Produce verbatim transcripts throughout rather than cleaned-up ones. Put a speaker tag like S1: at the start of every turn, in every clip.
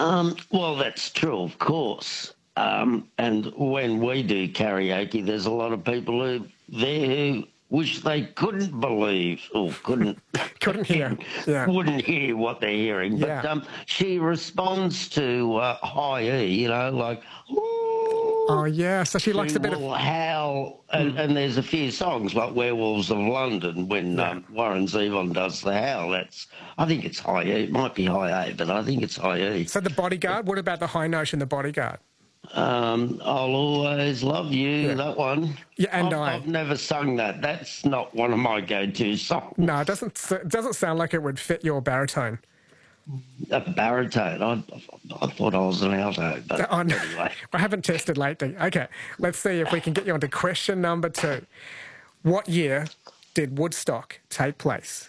S1: Um, well, that's true, of course. Um, and when we do karaoke, there's a lot of people who there who wish they couldn't believe or couldn't
S2: Couldn't hear. Yeah.
S1: wouldn't hear what they're hearing.
S2: Yeah.
S1: But um, she responds to uh, high E, you know, like,
S2: Oh, yeah. So she likes
S1: she
S2: a bit
S1: will
S2: of...
S1: howl, and, and there's a few songs like Werewolves of London when
S2: Yeah.
S1: um, Warren Zevon does the howl. That's, I think it's high E. It might be high A, but I think it's high E.
S2: So The Bodyguard, what about the high note in The Bodyguard?
S1: Um, I'll always love you,
S2: Yeah.
S1: that one.
S2: Yeah, and
S1: I've,
S2: I.
S1: I've never sung that. That's not one of my go-to songs.
S2: No, it doesn't, it doesn't sound like it would fit your baritone.
S1: A baritone. I, I thought I was an alto, but
S2: Oh, no.
S1: anyway.
S2: I haven't tested lately. Okay, let's see if we can get you onto question number two. What year did Woodstock take place?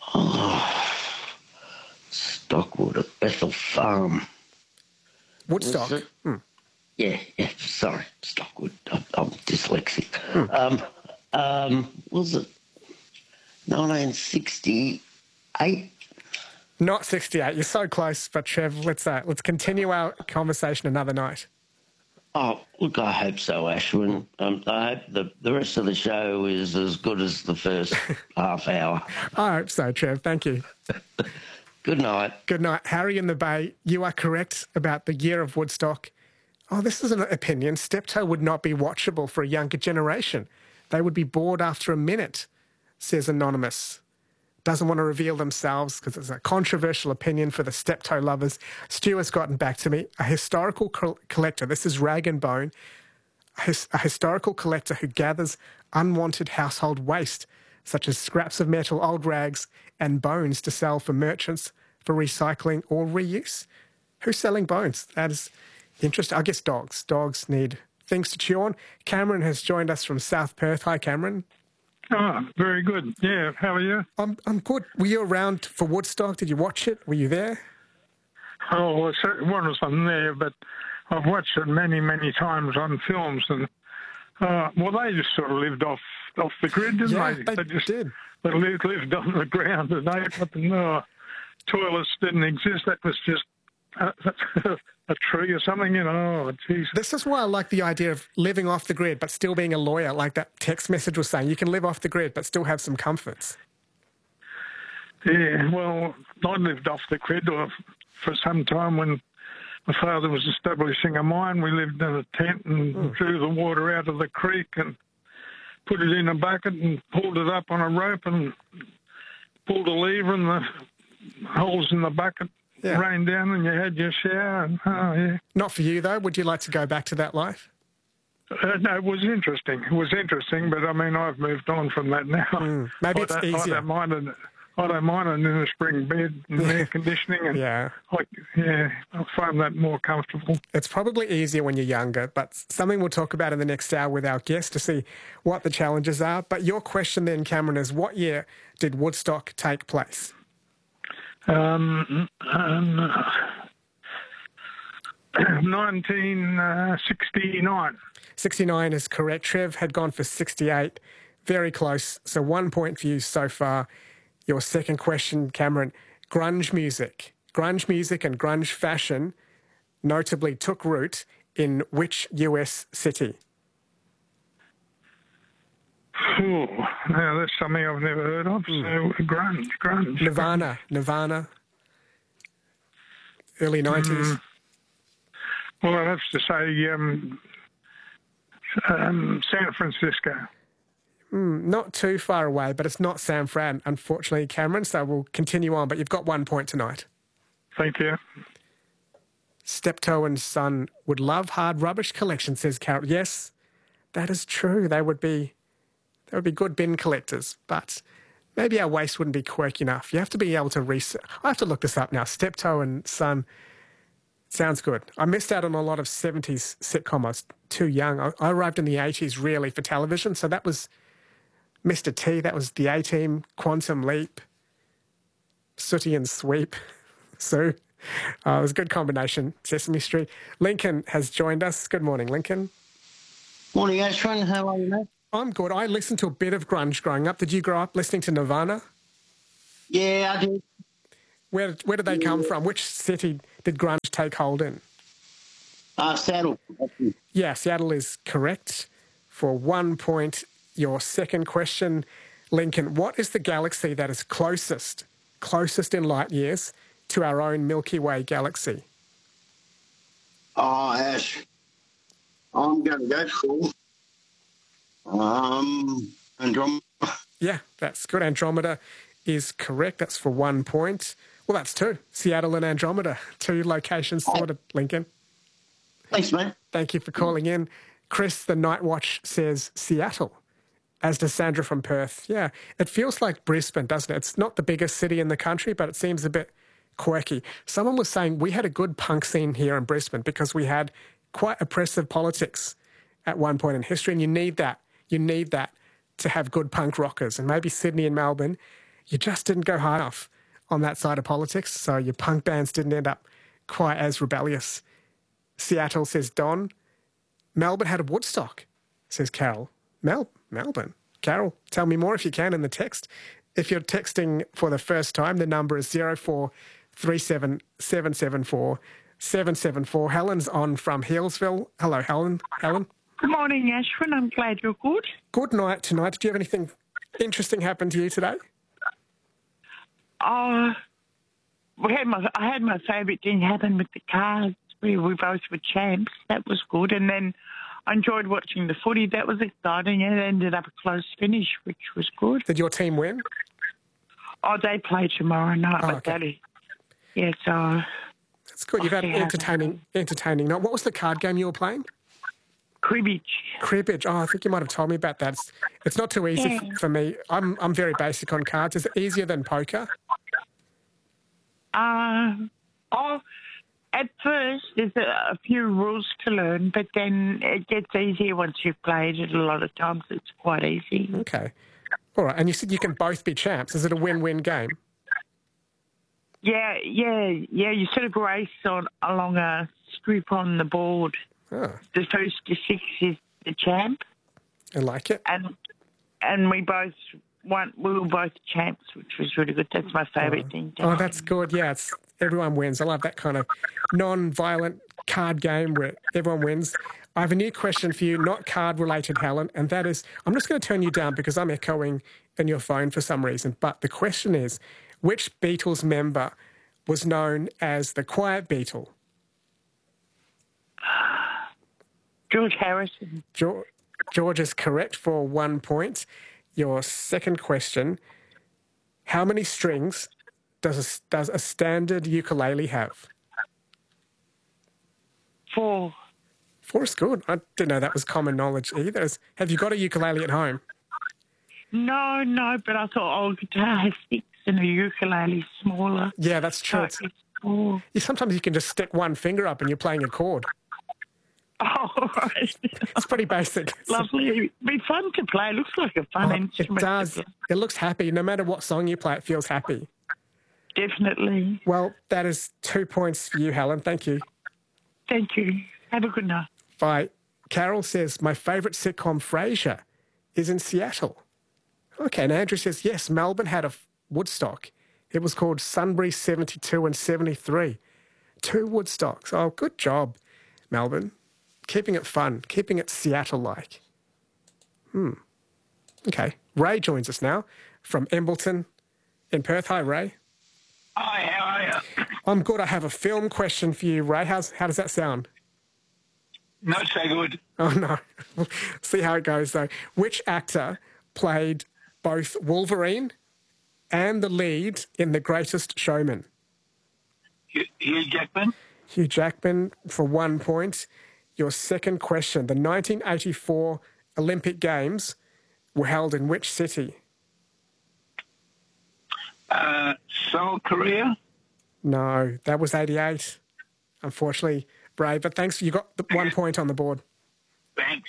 S1: Stockwood at Bethel Farm.
S2: Woodstock?
S1: Was it?
S2: Hmm.
S1: Yeah, yeah, sorry, Stockwood. I'm, I'm dyslexic. Um, um, was it nineteen sixty-eight?
S2: Not sixty-eight. You're so close, but Trev, let's uh, let's continue our conversation another night.
S1: Oh, look, I hope so, Ashwin. Um, I hope the, the rest of the show is as good as the first half hour.
S2: I hope so, Trev. Thank you.
S1: Good night.
S2: Good night. Harry in the Bay, you are correct about the year of Woodstock. Oh, this is an opinion. Steptoe would not be watchable for a younger generation. They would be bored after a minute, says Anonymous. Doesn't want to reveal themselves because it's a controversial opinion for the Steptoe lovers. Stu has gotten back to me. A historical co- collector, this is Rag and Bone, a, his, a historical collector who gathers unwanted household waste, such as scraps of metal, old rags and bones to sell for merchants for recycling or reuse. Who's selling bones? That is interesting. I guess dogs. Dogs need things to chew on. Cameron has joined us from South Perth. Hi, Cameron.
S3: Oh, very good. Yeah, how are you?
S2: I'm I'm good. Were you around for Woodstock? Did you watch it? Were you there?
S3: Oh, well, I wasn't there, but I've watched it many, many times on films. And, uh, well, they just sort of lived off off the grid, didn't
S2: Yeah,
S3: they?
S2: they
S3: just
S2: did.
S3: They lived, lived on the ground, and they, but no, toilets didn't exist. That was just a, a tree or something, you know. Oh, geez.
S2: This is why I like the idea of living off the grid but still being a lawyer, like that text message was saying. You can live off the grid but still have some comforts.
S3: Yeah, well, I lived off the grid for some time when my father was establishing a mine. We lived in a tent and
S2: Mm.
S3: drew the water out of the creek and put it in a bucket and pulled it up on a rope and pulled a lever and the holes in the bucket
S2: Yeah.
S3: rained down and you had your shower. And, oh, yeah.
S2: Not for you, though. Would you like to go back to that life?
S3: Uh, no, it was interesting. It was interesting, but I mean, I've moved on from that now.
S2: Mm, maybe
S3: I
S2: it's
S3: don't,
S2: easier.
S3: I don't mind it. I don't mind it in a spring bed and air conditioning, and
S2: Yeah.
S3: like, yeah, I find that more comfortable.
S2: It's probably easier when you're younger, but something we'll talk about in the next hour with our guest to see what the challenges are. But your question then, Cameron, is what year did Woodstock take place?
S3: Um, um, nineteen sixty-nine.
S2: sixty-nine is correct. Trev had gone for sixty-eight. Very close. So one point for you so far. Your second question, Cameron. Grunge music. Grunge music and grunge fashion notably took root in which U S city?
S3: Oh, now that's something I've never heard of. So grunge, grunge.
S2: Nirvana. Nirvana. Early nineties.
S3: Mm. Well, I'd have to say um, um, San Francisco.
S2: Mm, not too far away, but it's not San Fran, unfortunately, Cameron, so we'll continue on. But you've got one point tonight.
S3: Thank you.
S2: Steptoe and Son would love Hard Rubbish collection, says Carol. Yes, that is true. They would be they would be good bin collectors, but maybe our waste wouldn't be quirky enough. You have to be able to research. I have to look this up now. Steptoe and Son sounds good. I missed out on a lot of seventies sitcom. I was too young. I, I arrived in the eighties really for television, so that was Mister T, that was the A-Team, Quantum Leap, Sooty and Sweep, Sue. Uh, it was a good combination, Sesame Street. Lincoln has joined us. Good morning, Lincoln.
S1: Morning, Ashwin. How are you, mate?
S2: I'm good. I listened to a bit of grunge growing up. Did you grow up listening to Nirvana?
S1: Yeah, I did.
S2: Where where did they come from? Which city did grunge take hold in?
S1: Uh, Saddle.
S2: Yeah, Seattle is correct for one point. Your second question, Lincoln, what is the galaxy that is closest, closest in light years to our own Milky Way galaxy?
S1: Oh, Ash. I'm going to go for um, Andromeda.
S2: Yeah, that's good. Andromeda is correct. That's for one point. Well, that's two. Seattle and Andromeda, two locations sorted, Lincoln.
S1: Thanks, mate.
S2: Thank you for calling in. Chris, the Night Watch, says Seattle, as does Sandra from Perth. Yeah, it feels like Brisbane, doesn't it? It's not the biggest city in the country, but it seems a bit quirky. Someone was saying we had a good punk scene here in Brisbane because we had quite oppressive politics at one point in history, and you need that. You need that to have good punk rockers. And maybe Sydney and Melbourne, you just didn't go hard enough on that side of politics, so your punk bands didn't end up quite as rebellious. Seattle, says Don. Melbourne had a Woodstock, says Carol. Mel Melbourne. Carol, tell me more if you can in the text. If you're texting for the first time, the number is zero four three seven seven seven four seven seven four. Helen's on from Healesville. Hello, Helen. Helen.
S4: Good morning, Ashwin. I'm glad you're good.
S2: Good night tonight. Did you have anything interesting happen to you today?
S4: Oh, we had my, I had my favourite thing happen with the cards. We, we both were champs. That was good. And then I enjoyed watching the footy. That was exciting. It ended up a close finish, which was good.
S2: Did your team win?
S4: Oh, they play tomorrow night,
S2: Oh,
S4: but
S2: okay.
S4: that is, yeah, so...
S2: That's good. You've had
S4: Okay,
S2: entertaining, entertaining night. What was the card game you were playing?
S4: Cribbage.
S2: Cribbage. Oh, I think you might have told me about that. It's, it's not too easy
S4: Yeah.
S2: f- for me. I'm I'm very basic on cards. Is it easier than poker?
S4: Uh, oh, at first there's a, a few rules to learn, but then it gets easier once you've played it. A lot of times it's quite easy.
S2: Okay. All right. And you said you can both be champs. Is it a win-win game?
S4: Yeah, yeah, yeah. You sort of race on along a strip on the board.
S2: Oh,
S4: The first to six is the champ,
S2: I like it.
S4: and and we both won. We were both champs, which was really good. That's my favourite thing. to
S2: Oh,
S4: have.
S2: that's good. Yeah, it's everyone wins. I love that kind of non-violent card game where everyone wins. I have a new question for you, not card-related, Helen, and that is, I'm just going to turn you down because I'm echoing in your phone for some reason. But the question is, which Beatles member was known as the Quiet Beatle?
S4: George Harrison.
S2: George, George is correct for one point. Your second question, how many strings does a, does a standard ukulele have?
S4: Four.
S2: Four is good. I didn't know that was common knowledge either. Is- Have you got a ukulele at home?
S4: No, no, but I thought, oh, guitar has six and a ukulele smaller.
S2: Yeah, that's true.
S4: So
S2: It's,
S4: it's four.
S2: you, sometimes you can just stick one finger up and you're playing a chord.
S4: Oh, right.
S2: It's pretty basic.
S4: Lovely. It'd be fun to play. It looks like a fun
S2: Oh,
S4: instrument.
S2: it does. It looks happy. No matter what song you play, it feels happy.
S4: Definitely.
S2: Well, that is two points for you, Helen. Thank you.
S4: Thank you. Have a good night.
S2: Bye. Carol says, my favourite sitcom, Frasier, is in Seattle. Okay, and Andrew says, yes, Melbourne had a f- Woodstock. It was called Sunbury seventy-two and seventy-three. Two Woodstocks. Oh, good job, Melbourne. Keeping it fun, keeping it Seattle-like. Hmm. Okay. Ray joins us now from Embleton in Perth. Hi, Ray.
S5: Hi, how are you?
S2: I'm good. I have a film question for you, Ray. How's, how does that sound?
S5: Not so good.
S2: Oh, no. We'll see how it goes, though. Which actor played both Wolverine and the lead in The Greatest Showman?
S5: Hugh, Hugh Jackman?
S2: Hugh Jackman for one point. Your second question. The nineteen eighty-four Olympic Games were held in which city?
S5: Uh, Seoul, Korea?
S2: No, that was eighty-eight. Unfortunately, Ray, but thanks. You got the one point on the board.
S5: Thanks.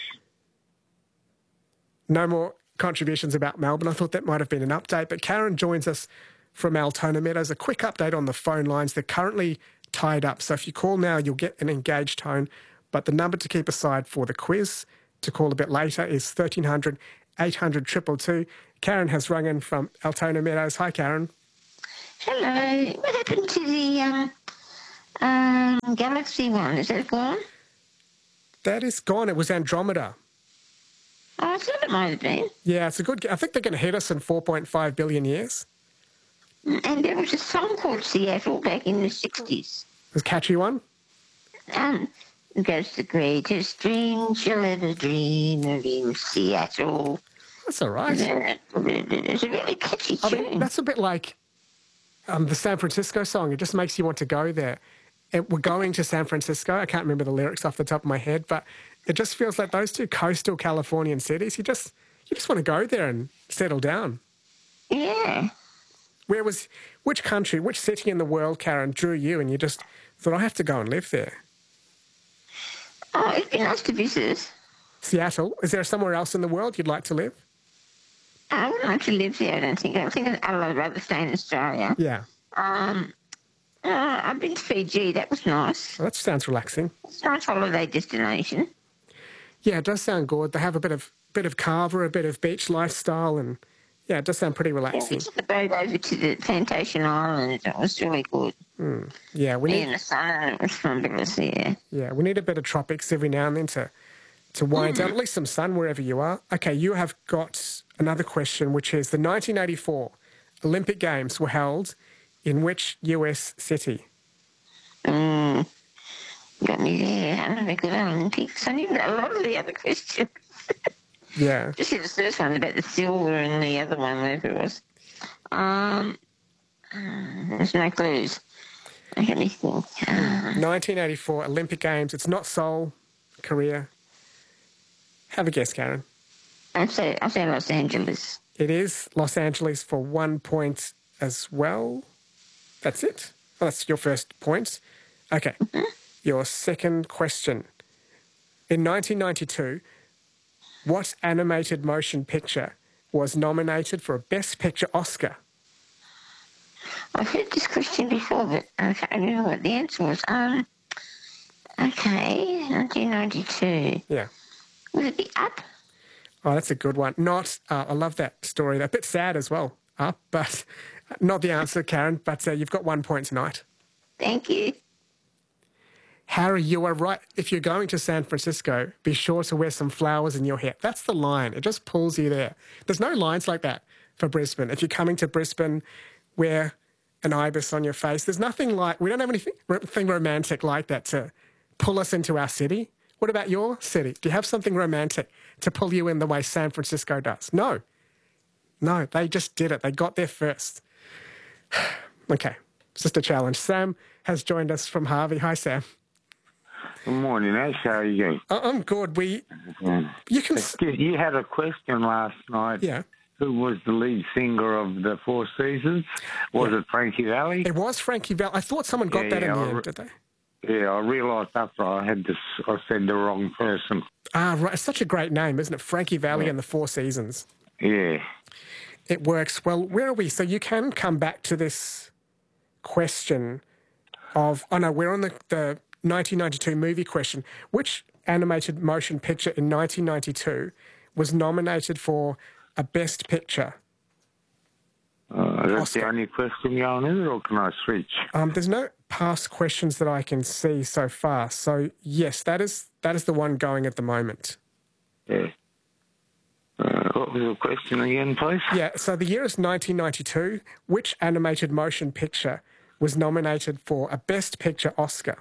S2: No more contributions about Melbourne. I thought that might have been an update, but Karen joins us from Altona Meadows. A quick update on the phone lines. They're currently tied up, so if you call now, you'll get an engaged tone. But the number to keep aside for the quiz to call a bit later is thirteen hundred, eight hundred, two two two. Karen has rung in from Altona Meadows. Hi, Karen.
S6: Hello. What happened to the um, Um, Galaxy One, is that gone?
S2: That is gone. It was Andromeda.
S6: Oh, I thought it might have been.
S2: Yeah, it's a good... I think they're going to hit us in four point five billion years.
S6: And there was a song called Seattle back in the sixties.
S2: It was a catchy one.
S6: Um, it goes the greatest dreams you'll ever dream of in Seattle.
S2: That's all right.
S6: It's a really catchy
S2: I
S6: tune.
S2: mean, that's a bit like um, the San Francisco song. It just makes you want to go there. And we're going to San Francisco. I can't remember the lyrics off the top of my head, but it just feels like those two coastal Californian cities, you just you just want to go there and settle down.
S6: Yeah.
S2: Where was, which country, which city in the world, Karen, drew you and you just thought, I have to go and live there?
S6: Oh, it'd be nice to visit.
S2: Seattle. Is there somewhere else in the world you'd like to live?
S6: I would like to live there, I don't think. I think I'd rather stay in Australia.
S2: Yeah.
S6: Um, uh, I've been to Fiji. That was nice.
S2: Well, that sounds relaxing.
S6: It's a nice holiday destination.
S2: Yeah, it does sound good. They have a bit of bit of carver, a bit of beach lifestyle, and yeah, it does sound pretty
S6: Yeah, we
S2: relaxing.
S6: took the boat over to the Plantation Island. It was really good.
S2: Mm. Yeah, we
S6: Me
S2: need
S6: and the sun, it was fabulous, yeah.
S2: yeah we need a bit of tropics every now and then to to wind down. At least some sun wherever you are. Okay, you have got another question, which is the nineteen eighty-four Olympic Games were held in which U S city?
S6: Mm. Got me there. I'm not a good Olympics. I knew a lot of the other questions.
S2: Yeah.
S6: Just the first one about the silver and the other one, whatever it was. Um, uh, there's no clues. Let me think. Uh,
S2: nineteen eighty-four Olympic Games. It's not Seoul, Korea. Have a guess, Karen.
S6: I'll say, I'll say Los Angeles.
S2: It is Los Angeles for one point as well. That's it. Well, that's your first point. Okay.
S6: Mm-hmm.
S2: Your second question. In nineteen ninety-two, what animated motion picture was nominated for a Best Picture Oscar?
S6: I've heard this question before, but I can't remember what the answer was. Um, okay, nineteen ninety-two.
S2: Yeah.
S6: Would it be Up?
S2: Oh, that's a good one. Not, uh, I love that story. A bit sad as well, Up, but not the answer, Karen, but uh, you've got one point tonight.
S6: Thank you.
S2: Harry, you are right. If you're going to San Francisco, be sure to wear some flowers in your hair. That's the line. It just pulls you there. There's no lines like that for Brisbane. If you're coming to Brisbane, wear an ibis on your face. There's nothing like, we don't have anything anything romantic like that to pull us into our city. What about your city? Do you have something romantic to pull you in the way San Francisco does? No. No, they just did it. They got there first. Okay, it's just a challenge. Sam has joined us from Harvey. Hi, Sam.
S7: Good morning, Ash. How are you?
S2: I- I'm good. We,
S7: Yeah.
S2: you can, s-
S7: You had a question last night.
S2: yeah.
S7: Who was the lead singer of the Four Seasons? Was
S2: Yeah.
S7: it Frankie Valli?
S2: It was Frankie Valli. I thought someone got
S7: Yeah,
S2: that in
S7: yeah,
S2: the
S7: I
S2: end,
S7: re-
S2: did they?
S7: Yeah, I realised after I had this, I said the wrong person.
S2: Ah, right. It's such a great name, isn't it? Frankie Valli
S7: Yeah.
S2: and the Four Seasons.
S7: Yeah.
S2: It works well. Where are we? So you can come back to this question of, oh no, we're on the, the nineteen ninety-two movie question. Which animated motion picture in nineteen ninety-two was nominated for a Best Picture?
S7: Uh, that's
S2: Oscar.
S7: the only question going, is it, or can I switch?
S2: Um, there's no past questions that I can see so far. So yes, that is that is the one going at the moment.
S7: Yeah. Uh, what was the question again, please?
S2: Yeah, so the year is nineteen ninety-two. Which animated motion picture was nominated for a Best Picture Oscar?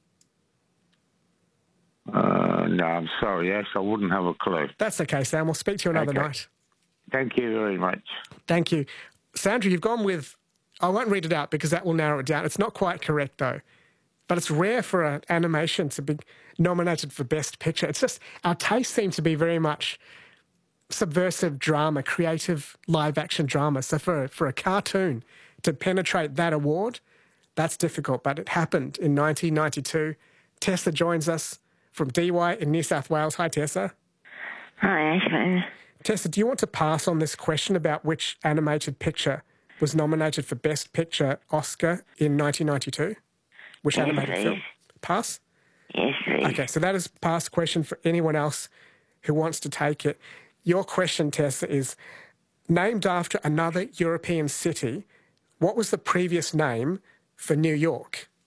S7: Uh, no, I'm sorry, Ash. I wouldn't have a clue.
S2: That's okay, Sam. We'll speak to you another
S7: Okay.
S2: night.
S7: Thank you very much.
S2: Thank you. Sandra, you've gone with, I won't read it out because that will narrow it down. It's not quite correct, though. But it's rare for an animation to be nominated for Best Picture. It's just, our tastes seem to be very much subversive drama, creative live-action drama. So for, for a cartoon to penetrate that award, that's difficult. But it happened in nineteen ninety-two. Tessa joins us from D Y in New South Wales. Hi, Tessa.
S6: Hi, Ashley.
S2: Tessa, do you want to pass on this question about which animated picture was nominated for Best Picture Oscar in nineteen ninety-two? Which
S6: Yes,
S2: animated
S6: please.
S2: film? Pass?
S6: Yes, please.
S2: Okay, so that is pass question for anyone else who wants to take it. Your question, Tessa, is named after another European city. What was the previous name for New York?